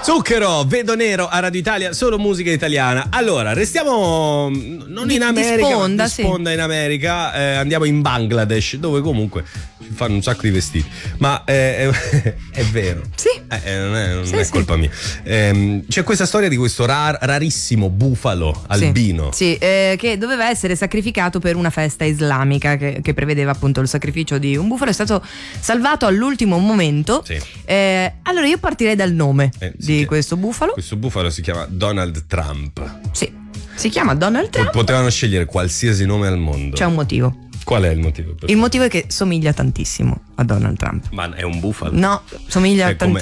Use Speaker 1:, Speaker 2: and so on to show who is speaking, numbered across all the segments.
Speaker 1: Zucchero, vedo nero a Radio Italia, solo musica italiana. Allora, restiamo non in America,
Speaker 2: sponda,
Speaker 1: di sponda in America, andiamo in Bangladesh, dove comunque si fanno un sacco di vestiti. Ma è vero.
Speaker 2: Sì.
Speaker 1: Non è colpa mia. C'è questa storia di questo rarissimo bufalo albino.
Speaker 2: Sì, che doveva essere sacrificato per una festa islamica che prevedeva appunto il sacrificio di un bufalo. È stato salvato all'ultimo momento.
Speaker 1: Sì.
Speaker 2: Allora io partirei dal nome di questo bufalo.
Speaker 1: Questo bufalo si chiama Donald Trump.
Speaker 2: Sì, si chiama Donald Trump.
Speaker 1: Potevano scegliere qualsiasi nome al mondo.
Speaker 2: C'è un motivo.
Speaker 1: Qual è il motivo?
Speaker 2: Il motivo è che somiglia tantissimo a Donald Trump.
Speaker 1: Ma è un bufalo?
Speaker 2: No, somiglia tantissimo.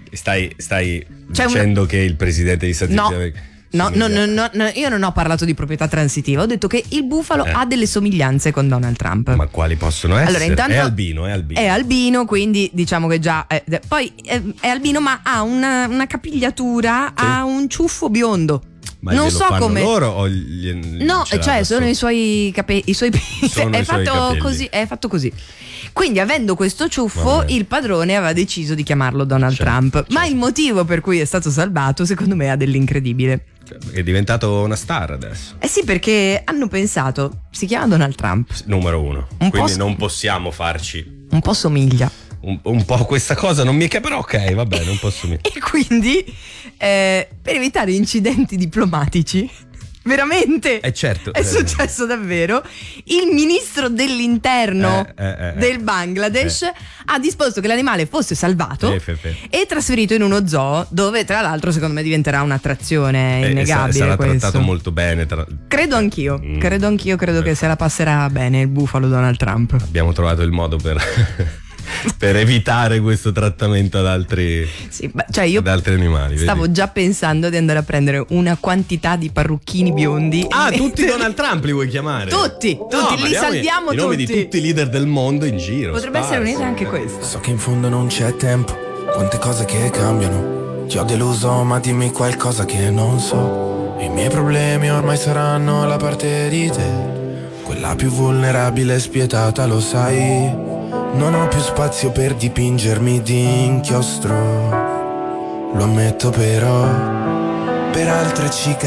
Speaker 1: Stai dicendo che il presidente degli Stati Uniti d'America...
Speaker 2: No, io non ho parlato di proprietà transitiva, ho detto che il bufalo ha delle somiglianze con Donald Trump.
Speaker 1: Ma quali possono essere?
Speaker 2: Allora, intanto
Speaker 1: è albino.
Speaker 2: È albino, quindi diciamo che già poi è albino, ma ha una capigliatura, ha un ciuffo biondo.
Speaker 1: Ma
Speaker 2: non so come
Speaker 1: loro o
Speaker 2: no, cioè sono i suoi capelli, è fatto così. Quindi, avendo questo ciuffo, il padrone aveva deciso di chiamarlo Donald Trump. Ma il motivo per cui è stato salvato, secondo me, ha dell'incredibile.
Speaker 1: È diventato una star adesso.
Speaker 2: Sì, perché hanno pensato, si chiama Donald Trump.
Speaker 1: Numero uno. Quindi non possiamo farci.
Speaker 2: Un po' somiglia.
Speaker 1: Un po' questa cosa non mi però ok, va bene, un po' somiglia.
Speaker 2: E quindi, per evitare incidenti diplomatici, veramente
Speaker 1: certo,
Speaker 2: è successo davvero, il ministro dell'interno del Bangladesh ha disposto che l'animale fosse salvato e trasferito in uno zoo, dove tra l'altro secondo me diventerà un'attrazione innegabile.
Speaker 1: Sarà
Speaker 2: questo.
Speaker 1: trattato molto bene.
Speaker 2: Credo anch'io che se la passerà bene il bufalo Donald Trump.
Speaker 1: Abbiamo trovato il modo per evitare questo trattamento ad altri, ad altri animali.
Speaker 2: Stavo già pensando di andare a prendere una quantità di parrucchini biondi.
Speaker 1: Tutti Donald Trump li vuoi chiamare?
Speaker 2: Tutti, li salviamo tutti.
Speaker 1: I nomi di tutti i leader del mondo in giro.
Speaker 2: Potrebbe essere un'idea anche questa.
Speaker 3: So che in fondo non c'è tempo, quante cose che cambiano. Ti ho deluso, ma dimmi qualcosa che non so. I miei problemi ormai saranno la parte di te, quella più vulnerabile e spietata, lo sai. Non ho più spazio per dipingermi di inchiostro, lo ammetto però, per altre cicatrici